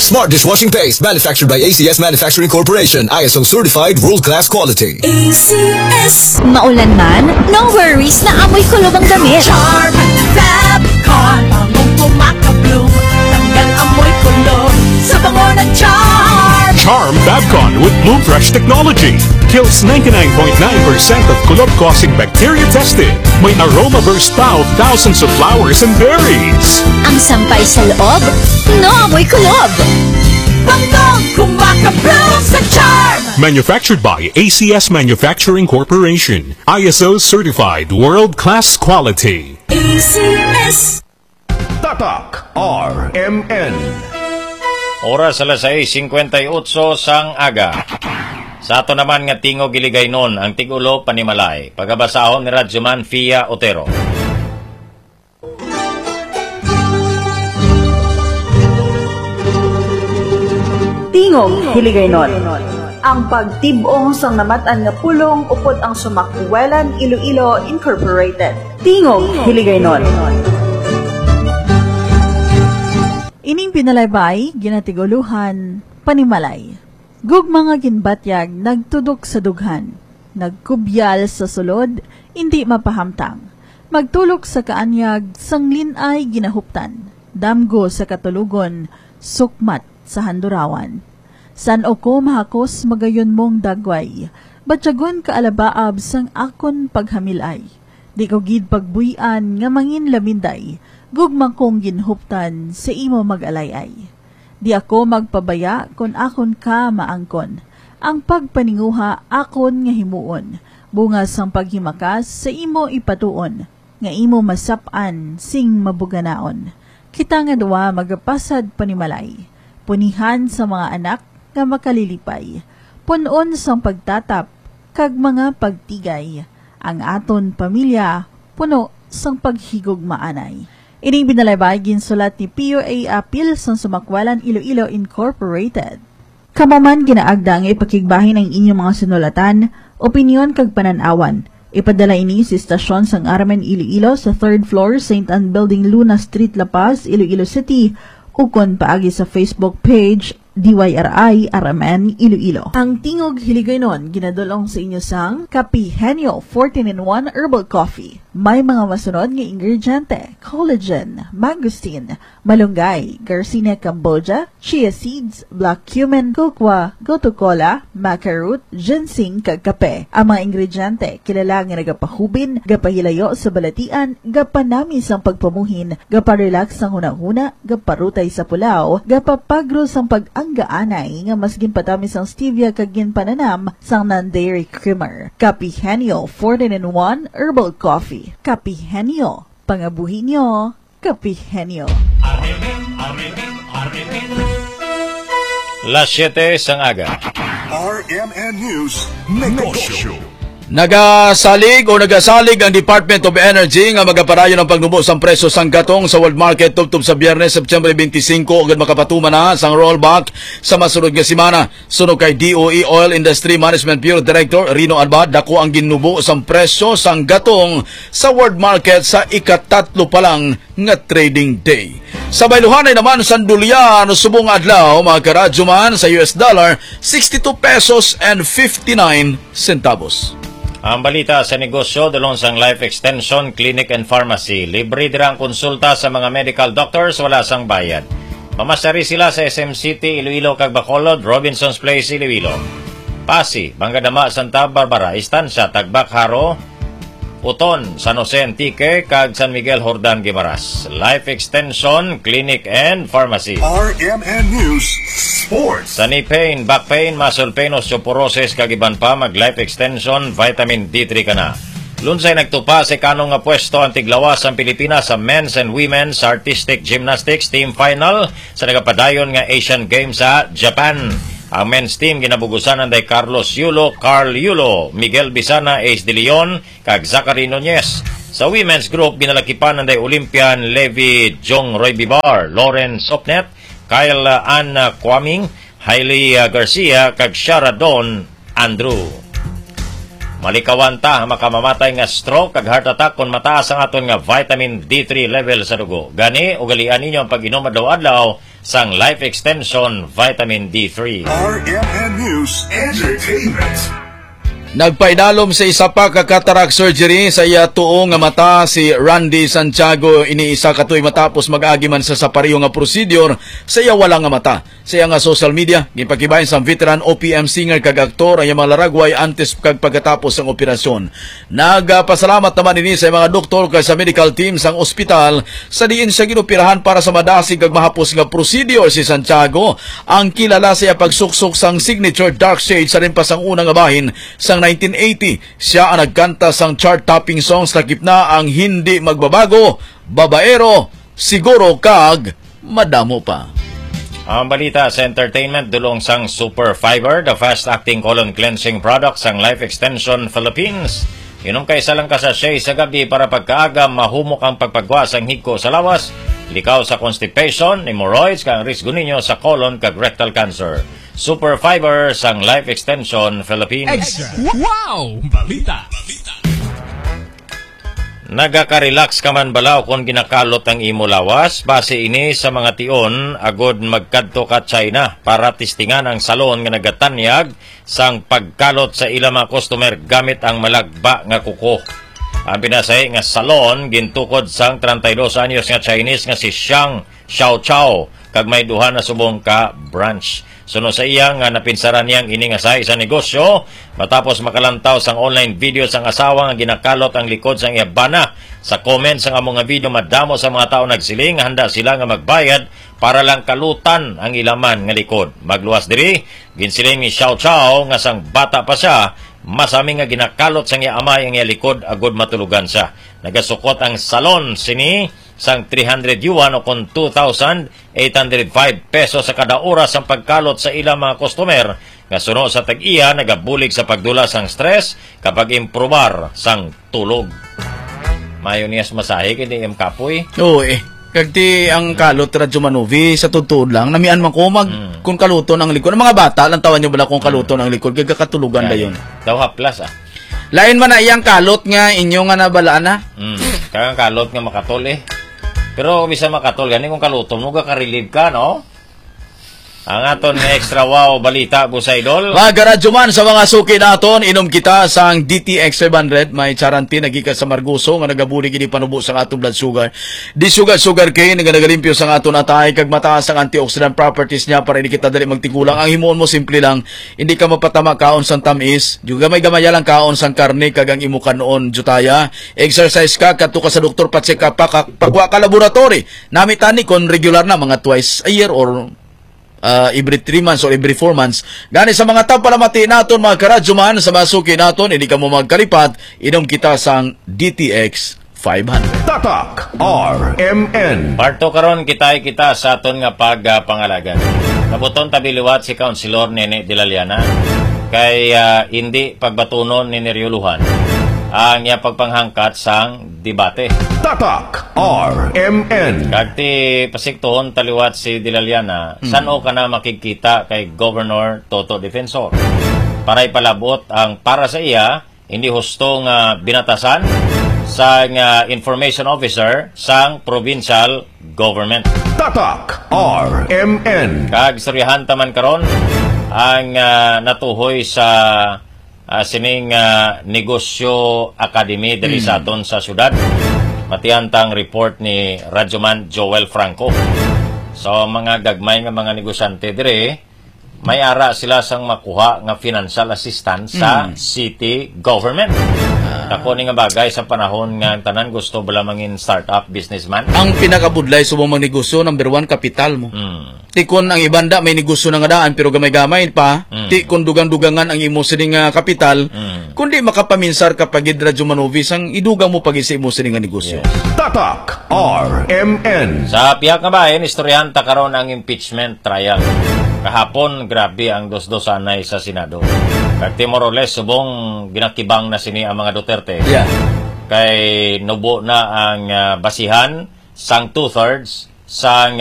Smart dishwashing paste manufactured by ACS Manufacturing Corporation. ISO certified world-class quality. ACS. Maulan man, no worries na amoy kulob ang damit. Charm Fabcon. Bangong kumakabloom. Tanggal amoy kulob sa bango ng Charm. Charm Fabcon with Bloom Fresh technology. Kills 99.9% of kulob-causing bacteria tested. May aroma burst pa of thousands of flowers and berries. Ang sampay sa loob, no amoy kulob. Bangong kumakabloom sa Charm. Manufactured by ACS Manufacturing Corporation. ISO certified world-class quality. ACS. Tatak RMN. Oras alas 6:58 sang aga. Sa ato naman nga tingog giligay nun ang tigulo panimalay. Pagabasahon ni Radyoman Fia Otero. Tingog Hiligaynon. Ang pagtibong sang namatan nga pulong upod ang Sumakbuelan Iloilo Incorporated. Tingog Hiligaynon. Ining pinalaybay, ginatiguluhan, panimalay. Gugma nga ginbatyag, nagtudok sa dughan. Nagkubyal sa sulod, hindi mapahamtang. Magtulok sa kaanyag, sanglin ay ginahuptan. Damgo sa katulugon, sukmat sa handurawan. San oko mahakos magayon mong dagway, batyagon kaalabaab sang akon paghamilay. Di ko gid pagbuyan nga mangin laminday, gugmang kong ginhuptan sa imo mag-alayay. Di ako magpabaya kon akon ka maangkon, ang pagpaninguha akon nga himuon, bunga sang paghimakas sa imo ipatuon, nga imo masapan sing mabuganaon. Kita nga duwa magapasad panimalay, punihan sa mga anak nga makalilipay, punon sang pagtatap, kag mga pagtigay, ang aton pamilya, puno sang paghigog maanay. Ining binalaybay ginsulat ni Pio A. Apil sang Sumakbuelan Iloilo Incorporated. Kamaman ginaagda nga ipakigbahin ang inyong mga sinulatan, opinyon kag pananawan. Ipadala ini sa istasyon sang Aramen Iloilo sa 3rd floor St. Anne Building, Luna Street, La Paz, Iloilo City, ukon paagi sa Facebook page DYRI Aramen Iloilo. Ang tingog hiligaynon ginadulong sa inyo sang Kapihenyo 14-in-1 Herbal Coffee. May mga masunod nga ingrediente: collagen, mangosteen, malunggay, Garcinia Cambogia, chia seeds, black cumin, kokwa, gotu kola, maca root, ginseng kag kape. Ang mga ingrediente kilala nga nagapahubin, gapahilayo sa balatian, gapanami sang pagpamuhin, gaparelax sang hunahuna, gaparutay sa pulaw, gapapagro sang pag-anggaanay nga mas ginpatamis ang stevia kag ginpananam sang non-dairy creamer. Kapihenyo 14-in-1 Herbal Coffee. Kapihenyo, pangabuhi nyo, Kapihenyo. Las 7 sang aga. RMN News Negosyo. Nagasalig ang Department of Energy nga magaparayon ang pagnubo sang presyo sang gatong sa world market tubtob sa Biyernes, September 25 ug makapatuman na sang rollback sa masunod nga semana. Sunog kay DOE Oil Industry Management Bureau Director Rino Albad, dako ang ginubo sang presyo sang gatong sa world market sa ikatatlo pa lang nga trading day. Sa bayluhanay naman sandulyan subong adlaw mga karadyoman sa US dollar 62 pesos and 59 centavos. Ang balita sa negosyo dalong sang Life Extension Clinic and Pharmacy. Libre dira ang konsulta sa mga medical doctors, wala sang bayad. Mamasari sila sa SM City, Iloilo kag Bacolod, Robinson's Place, Iloilo. Pasi, Bangadama, Santa Barbara, Estancia, Tagbak, Haro, Uton, San Jose Antique kag San Miguel Hordan Guimaras. Life Extension Clinic and Pharmacy. RMN News Sports. Sa knee pain, back pain, muscle pain, osteoporosis kag iban pa, mag Life Extension Vitamin D3 ka na. Lunsay nagtupa sa kanong nga pwesto ang tiglawas ang Pilipinas sa men's and women's artistic gymnastics team final sa nagapadayon nga Asian Games sa Japan. Ang men's team ginabugusan anday Carlos Yulo, Carl Yulo, Miguel Bisana, Ace De Leon, kag Zachary Nunez. Sa women's group, binalakipan anday Olympian Levi Jong Roy Bibar, Lawrence Opnet, Kyle Ann Kwaming, Hailey Garcia, kag Sharadon Andrew. Malikawan ta makamamatay nga stroke kag heart attack kung mataas ang aton nga vitamin D3 level sa dugo. Gani ugalian ninyo ang pag-inom adlaw-adlaw sang Life Extension Vitamin D3. RMN News Entertainment. Nagpaidalom sa isa pa ka cataract surgery sa iya tuong nga mata si Randy Santiago iniisa ka tuig matapos mag-agi man sa pariyo nga procedure sa iya wala nga mata. Sa iya nga social media, gipakibayan sa veteran OPM singer kag aktor ang mga laragway antes kag pagkatapos ang operasyon. Nagpasalamat naman ini sa mga doktor kag sa medical team sang ospital sa diin siya ginoperahan para sa madasig kag mahapos nga procedure si Santiago. Ang kilala sa iya pagsuksok sang signature dark shade sa rin pa sang unang bahin sang 1980, siya ang nagkanta sang chart-topping songs lakip na ang Hindi Magbabago, Babaero, Siguro kag Madamo pa. Ang balita sa entertainment dulong sang Super Fiber, the fast-acting colon cleansing product sang Life Extension Philippines. Inom kay salang ka sa sachet sa gabi para pagkaaga mahumok ang pagpagwa sang higko sa lawas, likaw sa constipation, hemorrhoids kang risgo ninyo sa colon kag rectal cancer. Super Fiber sang Life Extension Philippines. Wow! Balita! Nagaka-relax ka man balaw kung ginakalot ang imo lawas? Base ini sa mga tion, agod magkadto ka China para testingan ang salon nga nagatanyag sang pagkalot sa ilang mga customer gamit ang malagba nga kuko. Ang pinasay nga salon gintukod sang 32 anyos nga Chinese nga si Xiang Xiaochao kag may duha na subong ka branch. Suno sa iyang napinsaran niyang ining asay sa negosyo matapos makalantaw sang online video sang asawa nga ginakalot ang likod sang iyabana. Sa comment sang among nga video madamo sa mga tao nagsiling handa sila nga magbayad para lang kalutan ang ilaman nga likod. Magluwas diri ginsiling ni Xiao Chao nga sang bata pa siya masami nga ginakalot sang iya amay ang iya likod agod matulugan siya. Nagasukot ang salon sini sang 300 yuan o kung 2,805 pesos sa kada oras ang pagkalot sa ilang mga customer nga suno sa tag-iya nagabulig sa pagdula sang stress kapag improbar sang tulog. Mayo niyas masahe kini kapoy. Oo kagti ang kalot radyo manuvi sa totoo lang namian man ko kung kaluton ang likod. Ang mga bata lang tawan nyo bala kung kaluton ang likod kaya katulugan da yun. Daw haplas Lain man na iyang kalot nga inyo nga nabalaan na. Kaya kalot nga makatol Pero bisa makatol gani kung kalutom mo ka-relieve ka, no? Ang aton nga extra wow balita busa idol. Magaradyo man sa mga suki naton inom kita sang DTX 500 may charanti nagika sa Marguso nga nagabuli gini panubo sa atong blood sugar. Di sugar cane nga nagalimpyo sa aton atay kag mataas ang antioxidant properties niya para hindi kita dali magtigulang. Ang himuon mo simple lang, hindi ka mapatama kaon sang tamis, juga may gamaya lang kaon sang karne kag ang imo kanon jutaya. Exercise ka kadto ka sa doktor pa check up pa pagwa ka laboratory. Namitani kon regular na mga twice a year or every 3 months or every 4 months. Gani sa mga tapalamati naton mga karadyoman sa masuki naton, hindi ka mo magkalipat, inom kita sang DTX 500. Tatak RMN. Parto karon kita sa aton nga pagpangalagan. Nabuton tabiliwat si Councilor Nene Dilaliana kay hindi pagbatunon ni Nerioluhan ang niya pagpanghangkat sang debate. Tatak RMN. Kagti pasikton taliwat si Dilaliana, saan ka na makikita kay Governor Toto Defensor? Para ipalabot ang para sa iya, hindi hustong binatasan sang information officer sang provincial government. Tatak RMN. Kag istoryahan taman karon ang natuhoy sa sining negosyo academy diri sa aton sa syudad. Matiyantang report ni Radyoman Joel Franco. So mga gagmay nga mga negosyante diri may ara sila sang makuha nga financial assistance sa city government. Dako ni nga bagay sa panahon nga tanan gusto bala mangin startup businessman. Ang pinakabudlay sa mga negosyo number 1 kapital mo. Tikon ang ibanda may negosyo na nga daan pero gamay-gamay pa. Tikon dugang-dugangan ang imo sining kapital. Kundi makapaminsar kapag Radyo Manovis ang idugang mo pag-isip mo sining negosyo. Tatak RMN. Sa piyak nga bayan, istoryahan ta karon ang impeachment trial. Kahapon, grabe ang dos-dosanay sa Senado. Kag more or less, subong ginakibang na sini ang mga Duterte. Yeah. Kay nubo na ang basihan sang 2/3 sang